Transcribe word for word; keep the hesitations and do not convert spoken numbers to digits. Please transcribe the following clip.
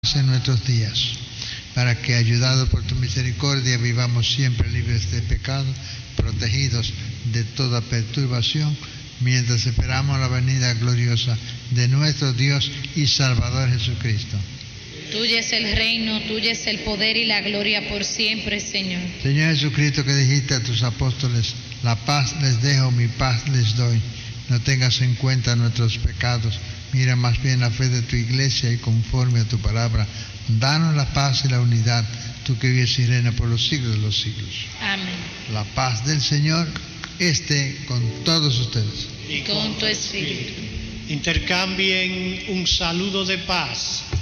en nuestros días, para que, ayudados por tu misericordia, vivamos siempre libres de pecado, protegidos de toda perturbación, mientras esperamos la venida gloriosa de nuestro Dios y Salvador Jesucristo. Tuyo es el reino, tuyo es el poder y la gloria por siempre, Señor. Señor Jesucristo, que dijiste a tus apóstoles: la paz les dejo, mi paz les doy. No tengas en cuenta nuestros pecados, mira más bien la fe de tu iglesia y conforme a tu palabra, danos la paz y la unidad, tú que vives y reinas por los siglos de los siglos. Amén. La paz del Señor esté con todos ustedes. Y con tu espíritu. Intercambien un saludo de paz.